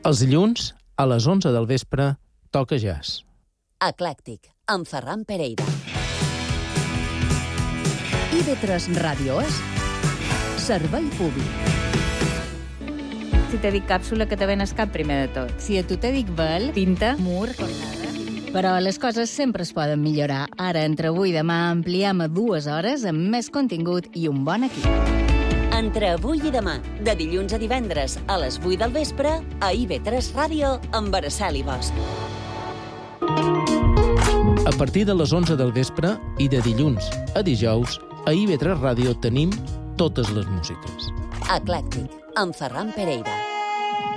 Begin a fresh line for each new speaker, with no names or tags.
Els dilluns, a les 11 del vespre, toca jazz.
Eclèctic, amb Ferran Pereira.
IB3 Ràdio és servei públic.
Si te dic càpsula, que te venes cap primer de tot. Si a tu te dic vel, pinta, mur, cornada...
Però les coses sempre es poden millorar. Ara, entre avui i demà, ampliem a 2 hores amb més contingut i un bon equip.
Entre avui i demà, de dilluns a divendres, a les 8 del vespre, a IB3 Ràdio, amb Araceli Bosch.
A partir de les 11 del vespre i de dilluns a dijous, a IB3 Ràdio tenim totes les músiques.
Eclèctic, amb Ferran Pereira.